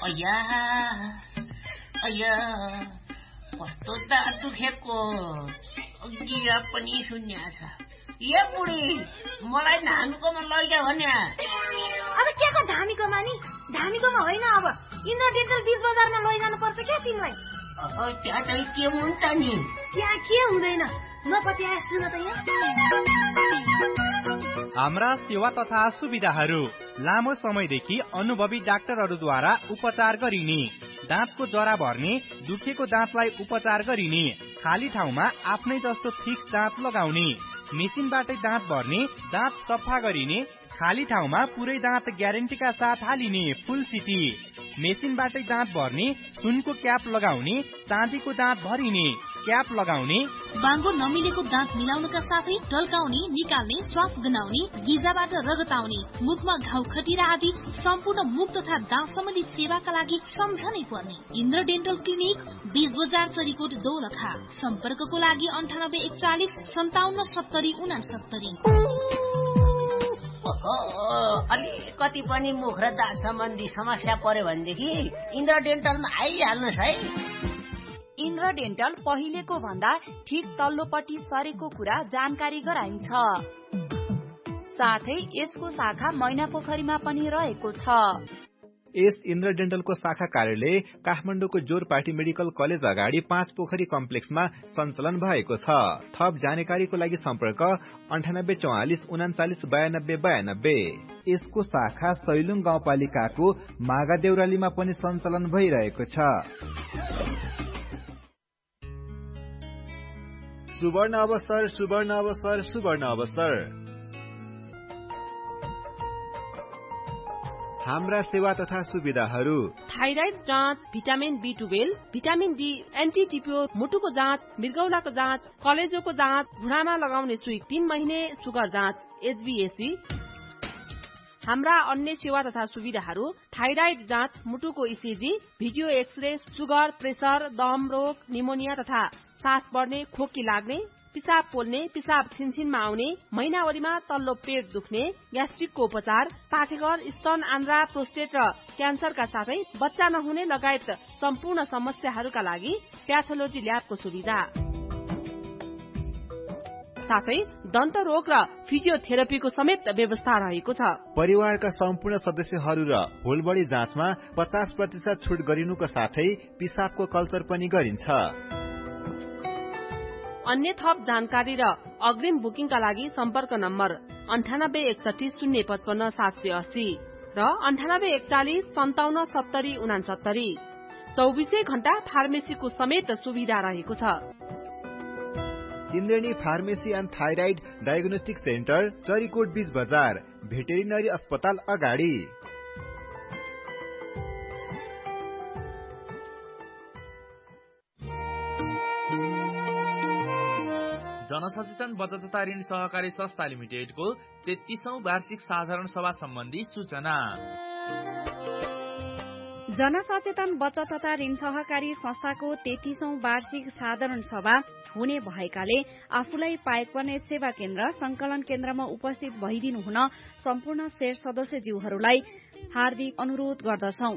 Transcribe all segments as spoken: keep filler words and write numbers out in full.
अया अया कस्तो दाँत दुखेको गिरा पनि शून्य छ। ए बुढी मलाई धामीकोमा लैजा भन्या। अब के को धामीकोमा नि? धामीकोमा होइन, अब इन्द्र डेन्टल बीच बजारमा लैजानु पर्छ क्या तिमीलाई। त्यहाँ चाहिँ के हुन्छ नि? त्यहाँ के हुँदैन, नपत्याए सुन त यहाँ। हाम्रा सेवा तथा सुविधाहरू लामो समयदेखि अनुभवी डाक्टरहरूद्वारा उपचार गरिने, दाँतको जरा भर्ने, दुखेको दाँतलाई उपचार गरिने, खाली ठाउँमा आफ्नै जस्तो फिक्स दाँत लगाउने, मेसिनबाटै दाँत भर्ने, दाँत सफा गरिने, खाली ठाउँमा पुरै दाँत ग्यारेन्टीका साथ हालिने फुल सिटी, मेसिनबाटै दाँत भर्ने, सुनको क्याप लगाउने, चाँदीको दाँत भरिने, क्याप लगाउने, बाङ्गो नमिलेको दाँत मिलाउनका साथै टल्काउने, निकाल्ने, श्वास गनाउने, गिजाबाट रगत आउने, मुखमा घाउ खटिरा आदि सम्पूर्ण मुख तथा दाँत सम्बन्धी सेवाका लागि सम्झनै पर्ने इन्द्र डेन्टल क्लिनिक, बीच बजार, चरीकोट, दोलखा। सम्पर्कको लागि अन्ठानब्बे एकचालिस सन्ताउन्न सत्तरी उनासत्तरी। अलिकति पनि मुख र दाँत सम्बन्धी समस्या पर्यो भनेदेखि इन्द्र डेन्टलमा आइहाल्नुहोस् है। इन्द्र डेन्टल पहिलेको भन्दा ठिक तल्लोपट्टि सरेको कुरा जानकारी गराइन्छ। साथै यसको शाखा मैना पोखरीमा पनि रहेको छ। यस इन्द्र डेन्टलको शाखा कार्यालय काठमाडौँको जोरपाटी मेडिकल कलेज अगाडि पाँच पोखरी कम्प्लेक्समा सञ्चालन भएको छ। थप जानकारीको लागि सम्पर्क अन्ठानब्बे चौवालिस उनाचालिस बयानब्बे बयानब्बे। यसको शाखा सैलुङ गाउँपालिकाको मागा देउरालीमा पनि सञ्चालन भइरहेको छ। सुवर्ण अवसर सुवर्ण अवसर सुवर्ण अवसर। हाम्रा सेवा तथा सुविधाहरू थाइराइड जाँच, vitamin be twelve, vitamin D, anti टिपियो, मुटुको जाँच, मृगौलाको जाँच, कलेजोको जाँच, भुँडामा लगाउने सुई, तीन महिने सुगर जाँच, एचबीएसी। हाम्रा अन्य सेवा तथा सुविधाहरू थाइराइड जाँच, मुटुको ECG, video x-ray, sugar, pressure, दम रोग, निमोनिया तथा सास बढ्ने, खोकी लाग्ने, पिसाब पोल्ने, पिसाब छिनछिनमा आउने, महिनावरीमा तल्लो पेट दुख्ने, ग्यास्ट्रिकको उपचार, पाठेघर, स्तन, आन्द्रा, प्रोस्टेट र क्यान्सरका साथै बच्चा नहुने लगायत सम्पूर्ण समस्याहरूका लागि प्याथोलोजी ल्याबको सुविधा, साथै दन्त रोग र फिजियोथेरापीको समेत व्यवस्था रहेको छ। परिवारका सम्पूर्ण सदस्यहरू र होलबडी जाँचमा पचास प्रतिशत छुट गरिनुको साथै पिसाबको कल्चर पनि गरिन्छ। अन्य थप जानकारी र अग्रिम बुकिङका लागि सम्पर्क नम्बर अन्ठानब्बे एकसठी शून्य पचपन्न सात सय अस्सी र अन्ठानब्बे एकचालिस सन्ताउन्न सत्तरी उनासत्तरी। चौबिसै घण्टा फार्मेसीको समेत सुविधा रहेको छ। इन्द्रेणी pharmacy and thyroid diagnostic centre, Charikot बीच बजार, भेटेरिनरी अस्पताल अगाडि। जनसचेतन बचत तथा ऋण सहकारी संस्था लिमिटेडको तेत्तीसौं वार्षिक साधारण सभा सम्बन्धी सूचना। जनसचेतन बचत तथा ऋण सहकारी संस्थाको तेत्तीसौं वार्षिक साधारण सभा हुने भएकाले आफूलाई पाएक पर्ने सेवा केन्द्र संकलन केन्द्रमा उपस्थित भइदिनु हुन सम्पूर्ण शेर सदस्यज्यूहरूलाई हार्दिक अनुरोध गर्दछौ।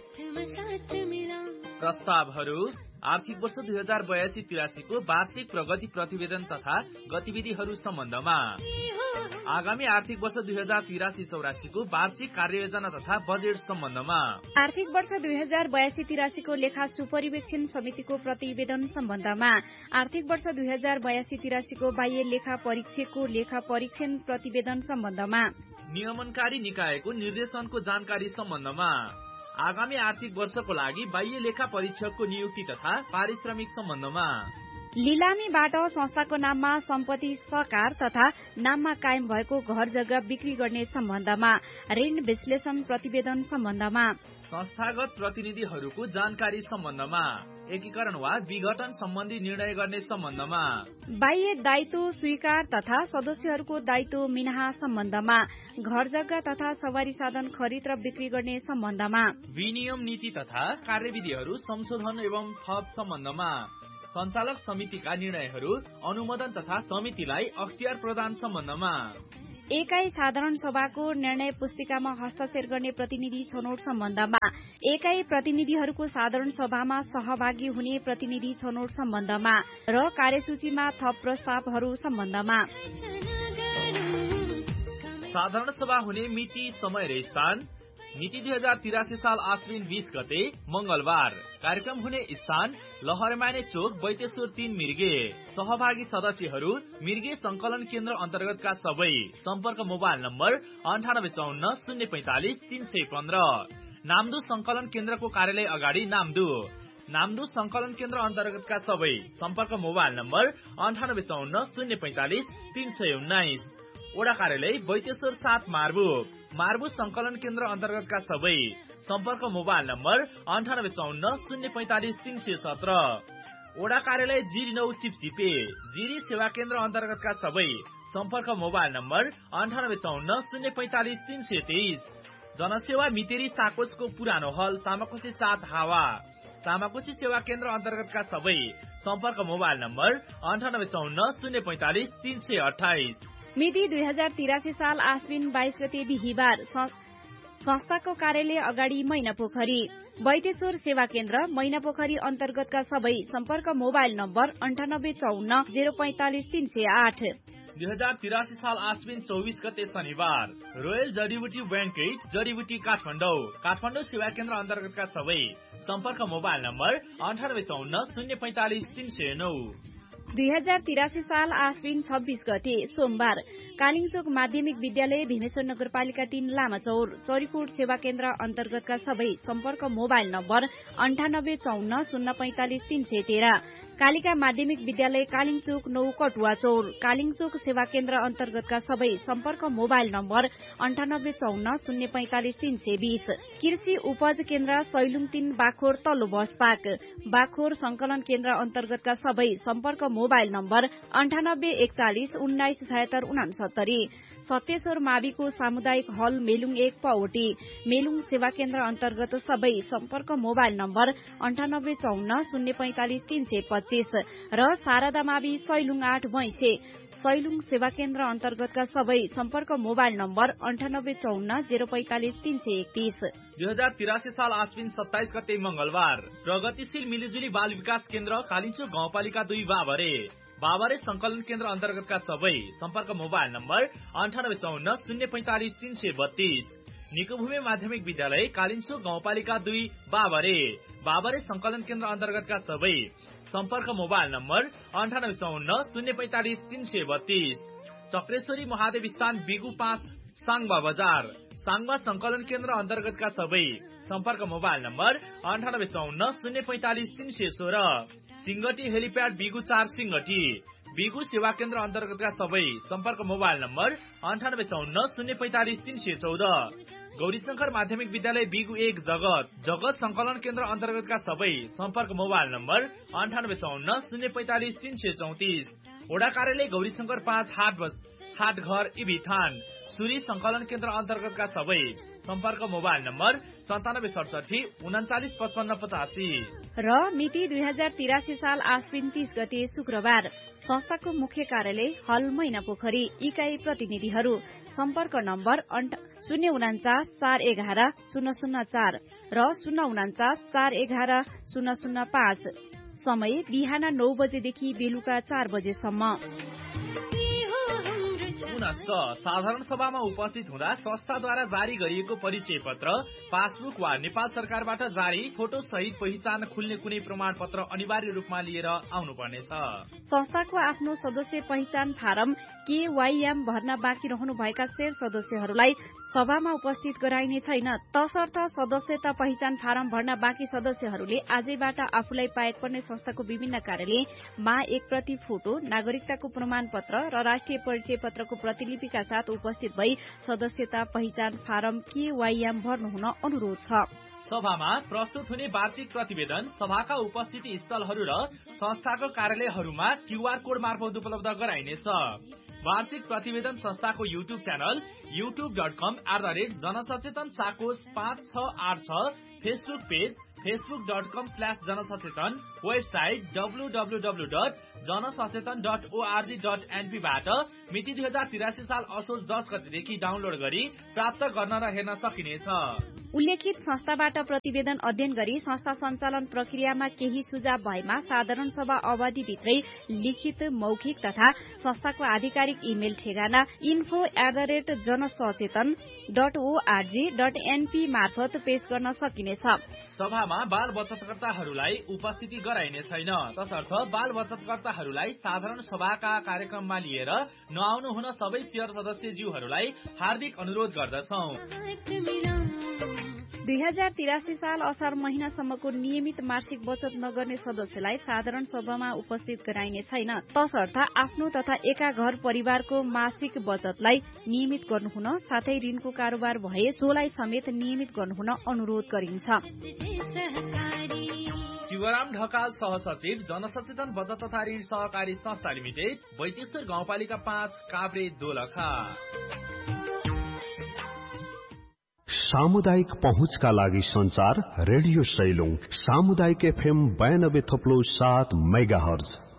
प्रस्तावहरू आर्थिक वर्ष दुई हजार बयासी तिरासीको वार्षिक प्रगति प्रतिवेदन तथा गतिविधिहरू सम्बन्धमा, आगामी आर्थिक वर्ष दुई हजार तिरासी चौरासीको वार्षिक कार्ययोजना तथा बजेट सम्बन्धमा, आर्थिक वर्ष दुई हजार बयासी तिरासीको लेखा सुपरिवेक्षण समितिको प्रतिवेदन सम्बन्धमा, आर्थिक वर्ष दुई हजार बयासी तिरासीको बाह्य लेखा परीक्षकको लेखा परीक्षण प्रतिवेदन सम्बन्धमा, नियमनकारी निकायको निर्देशनको जानकारी सम्बन्धमा, आगामी आर्थिक वर्षको लागि बाह्य लेखा परीक्षकको नियुक्ति तथा पारिश्रमिक सम्बन्धमा, लिलामीबाट संस्थाको नाममा सम्पत्ति सकार तथा नाममा कायम भएको घर जग्गा बिक्री गर्ने सम्बन्धमा, ऋण विश्लेषण प्रतिवेदन सम्बन्धमा, संस्थागत प्रतिनिधिहरूको जानकारी सम्बन्धमा, एकीकरण वा विघटन सम्बन्धी निर्णय गर्ने सम्बन्धमा, बाह्य दायित्व स्वीकार तथा सदस्यहरूको दायित्व मिनाहा सम्बन्धमा, घर जग्गा तथा सवारी साधन खरिद र बिक्री गर्ने सम्बन्धमा, विनियम नीति तथा कार्यविधिहरू संशोधन एवं थप सम्बन्धमा, सञ्चालक समितिका निर्णयहरू अनुमोदन तथा समितिलाई अख्तियार प्रदान सम्बन्धमा, एकाई साधारण सभाको निर्णय पुस्तिकामा हस्ताक्षर गर्ने प्रतिनिधि छनौट सम्बन्धमा एकाई प्रतिनिधिहरूको साधारण सभामा सहभागी हुने प्रतिनिधि छनौट सम्बन्धमा र कार्यसूचीमा थप प्रस्तावहरू सम्बन्धमा साधारण सभा हुने मिति, समय र स्थान मिति दुई हजार तिरासी साल आश्विन बीस गते मंगलबार। कार्यक्रम हुने स्थान लहरमाने चोक बैतेश्वर तीन मिर्गे। सहभागी सदस्यहरू मिर्गे संकलन केन्द्र अन्तर्गतका सबै। सम्पर्क मोबाइल नम्बर अन्ठानब्बे चौन्न शून्य पैंतालिस तीन सय पन्ध्र। नाम्दु संकलन केन्द्रको कार्यालय अगाडि नाम्दु। नाम्दु संकलन केन्द्र अन्तर्गतका सबै। सम्पर्क मोबाइल नम्बर अन्ठानब्बे चौन्न शून्य पैंतालिस तीन सय उन्नाइस। ओडा कार्यालय बैतेश्वर सात मार्बु। मार्बु संकलन केन्द्र अन्तर्गतका सबै। सम्पर्क मोबाइल नम्बर अन्ठानब्बे चौन्न शून्य पैंतालिस तीन सय सत्र। ओडा कार्यालय जिरी नौ चिपचिपे। जिरी सेवा केन्द्र अन्तर्गतका सबै। सम्पर्क मोबाइल नम्बर अन्ठानब्बे चौन्न शून्य पैंतालिस तीन सय तेइस। जनसेवा मितेरी साकोसको पुरानो हल तामाकोसी सात हावा। तामाकोसी सेवा केन्द्र अन्तर्गतका सबै। सम्पर्क मोबाइल नम्बर अन्ठानब्बे चौन्न शून्य पैंतालिस तीन सय अठाइस। मिति दुई हजार तिरासी साल आश्विन बाइस गते बिहिबार संस्थाको कार्यालय अगाडि मैनापोखरी। बैतेश्वर सेवा केन्द्र मैनापोखरी अन्तर्गतका सबै। सम्पर्क मोबाइल नम्बर अन्ठानब्बे चौन्न जेरो पैंतालिस तीन सय आठ। दुई हजार तिरासी साल आश्विन चौबीस गते शनिबार। रोयल जडीबुटी बैंकेट जडीबुटी काठमाडौँ। काठमाडौँ सेवा केन्द्र अन्तर्गतका सबै। सम्पर्क मोबाइल नम्बर अन्ठानब्बे चौन्न शून्य पैंतालिस तीन सय नौ। दुई हजार तिरासी साल आश्विन छब्बीस गते सोमबार। कालिङचोक माध्यमिक विद्यालय भीमेश्वर नगरपालिका तीन लामाचौर चौरीकोट सेवा केन्द्र अन्तर्गतका सबै। सम्पर्क मोबाइल नम्बर अन्ठानब्बे चौन्न शून्य पैंतालिस तीन सय तेह्र। कालिका माध्यमिक विद्यालय कालिङचोक नौ कटुवा चौर कालिङचोक सेवा केन्द्र अन्तर्गतका सबै। सम्पर्क मोबाइल नम्बर अन्ठानब्बे चौन्न शून्य पैंतालिस तीन सय बीस। कृषि उपज केन्द्र सैलुङ तीन बाखोर तल्लो बसपाक। बाखोर संकलन केन्द्र अन्तर्गतका सबै। सम्पर्क मोबाइल नम्बर अन्ठानब्बे एकचालिस उन्नाइस छयत्तर उनासत्तरी। सत्येश्वर माविको सामुदायिक हल मेलुङ एक पौटी। मेलुङ सेवा केन्द्र अन्तर्गत सबै। सम्पर्क मोबाइल नम्बर अन्ठानब्बे चौन्न शून्य पैंतालिस तीन सय पच्चीस र शारदा मावि सैलुङ आठ भैंसे। सैलुङ सेवा केन्द्र अन्तर्गतका सबै। सम्पर्क मोबाइल नम्बर अन्ठानब्बे चौन्न जेरो पैंतालिस तीन सय एकतीस। दुई हजार तिरासी साल आश्विन सत्ताइस गते मंगलबार। प्रगतिशील मिलिजुली बाल विकास केन्द्र कालिचोक गाउँपालिका दुई बाबरे। बाबरे संकलन केन्द्र अन्तर्गतका सबै। सम्पर्क मोबाइल नम्बर अन्ठानब्बे चौन्न शून्य पैंतालिस तीन सय बत्तीस। निकोभूमि माध्यमिक विद्यालय कालिचोक गाउँपालिका दुई बाबरे। बाबरे संकलन केन्द्र अन्तर्गतका सबै। सम्पर्क मोबाइल नम्बर अन्ठानब्बे चौन्न शून्य पैंतालिस तीन सय बत्तीस। चक्रेश्वरी महादेव स्थान बिगु पाँच साङबा बजार। साङबा संकलन केन्द्र अन्तर्गतका सबै। सम्पर्क मोबाइल नम्बर अन्ठानब्बे चौन्न शून्य पैंतालिस तीन सय सोह्र। सिंगटी हेलिप्याड बिगु चार सिंगटी। बिगु सेवा केन्द्र अन्तर्गतका सबै। सम्पर्क मोबाइल नम्बर अन्ठानब्बे चौन्न शून्य पैंतालिस तीन सय चौध। गौरीशंकर माध्यमिक विद्यालय बिगु एक जगत। जगत संकलन केन्द्र अन्तर्गतका सबै। सम्पर्क मोबाइल नम्बर अन्ठानब्बे चौन्न शून्य पैंतालिस तीन सय चौतिस। ओडा कार्यालय गौरीशंकर पाँच हाट हाट घर इबिथान। सुरी संकलन केन्द्र अन्तर्गतका सबै। सम्पर्क मोबाइल नम्बर सन्तानब्बे सडसठी उन्चालिस पचपन्न पचासी। र मिति दुई हजार तिरासी साल आश्विन तीस गते शुक्रबार। संस्थाको मुख्य कार्यालय हल मैनापोखरी। इकाई प्रतिनिधिहरू। सम्पर्क नम्बर शून्य उनाचास चार एघार शून्य शून्य चार र शून्य उनाचास चार एघार शून्य शून्य पाँच। समय बिहान नौ बजेदेखि बेलुका चार बजेसम्म। साधारण सभामा उपस्थित हुँदा संस्थाद्वारा जारी गरिएको परिचय पत्र, पासबुक वा नेपाल सरकारबाट जारी फोटो सहित पहिचान खुल्ने कुनै प्रमाण पत्र अनिवार्य रूपमा लिएर आउनुपर्नेछ। संस्थाको आफ्नो सदस्य पहिचान फारम के वाइएम भर्न बाँकी रहनु भएका शेर सदस्यहरूलाई सभामा उपस्थित गराइने छैन। तसर्थ सदस्यता पहिचान फारम भर्न बाँकी सदस्यहरूले आजैबाट आफूलाई पाएक पर्ने संस्थाको विभिन्न कार्यालयमा एक प्रति फोटो, नागरिकताको प्रमाण पत्र र राष्ट्रिय परिचय पत्रको प्रतिलिपिका साथ उपस्थित भई सदस्यता पहिचान फारम के वाइएम भर्नुहुन अनुरोध छ। सभामा प्रस्तुत हुने वार्षिक प्रतिवेदन सभाका उपस्थिति स्थलहरू र संस्थाको कार्यालयहरूमा क्यूआर कोड मार्फत उपलब्ध गराइनेछ। वार्षिक प्रतिवेदन संस्थाको YouTube channel YouTube dot com at the rate जनसचेतन साकोस पाँच छ आठ छ, Facebook page Facebook dot com slash जनसचेतन, website W W W dot जनसचेतन dot ORG dot एनपीबाट मिति दुई हजार तिरासी साल असोज दस गतेदेखि डाउनलोड गरी प्राप्त गर्न र हेर्न सकिनेछ। उल्लेखित संस्थाबाट प्रतिवेदन अध्ययन गरी संस्था सञ्चालन प्रक्रियामा केही सुझाव भएमा साधारण सभा अवधिभित्रै लिखित, मौखिक तथा संस्थाको आधिकारिक इमेल ठेगाना info at the rate जनसचेतन dot ORG dot NP मार्फत पेश गर्न सकिनेछ। सभामा बाल बचतकर्ताहरूलाई उपस्थिति गराइने छैन, तसर्थ बाल बचतकर्ताहरूलाई साधारण सभाका कार्यक्रममा लिएर नआउनु हुन सबै शेयर सदस्यज्यूहरूलाई हार्दिक अनुरोध गर्दछौ। दुई हजार तिरासी साल असार महिनासम्मको नियमित मासिक बचत नगर्ने सदस्यलाई साधारण सभामा उपस्थित गराइने छैन, तसर्थ आफ्नो तथा एका घर परिवारको मासिक बचतलाई नियमित गर्नुहुन साथै ऋणको कारोबार भए सोलाई समेत नियमित गर्नुहुन अनुरोध गरिन्छ। शिवराम ढकाल, सहसचिव, जनसचेतन बचत तथा ऋण सहकारी संस्था लिमिटेड, बैतेश्वर गाउँपालिका पाँच, काभ्रे, दोलखा। सामुदायिक पहुँचका लागि संचार रेडियो सैलुङ सामुदायिक एफएम बयानब्बे थप्लो सात मेगा हर्ज।